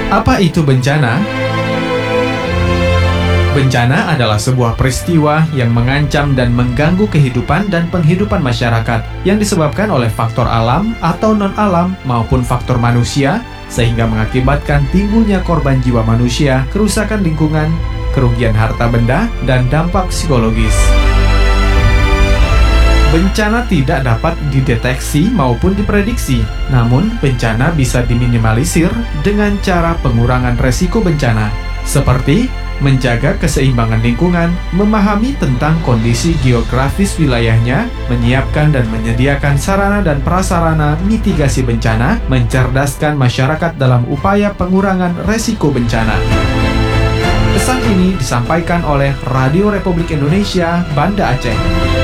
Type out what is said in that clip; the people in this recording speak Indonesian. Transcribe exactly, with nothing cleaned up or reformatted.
Apa itu bencana? Bencana adalah sebuah peristiwa yang mengancam dan mengganggu kehidupan dan penghidupan masyarakat yang disebabkan oleh faktor alam atau non-alam maupun faktor manusia, sehingga mengakibatkan timbulnya korban jiwa manusia, kerusakan lingkungan, kerugian harta benda, dan dampak psikologis. Bencana tidak dapat dideteksi maupun diprediksi, namun bencana bisa diminimalisir dengan cara pengurangan resiko bencana, seperti menjaga keseimbangan lingkungan, memahami tentang kondisi geografis wilayahnya, menyiapkan dan menyediakan sarana dan prasarana mitigasi bencana, mencerdaskan masyarakat dalam upaya pengurangan resiko bencana. Pesan ini disampaikan oleh Radio Republik Indonesia, Banda Aceh.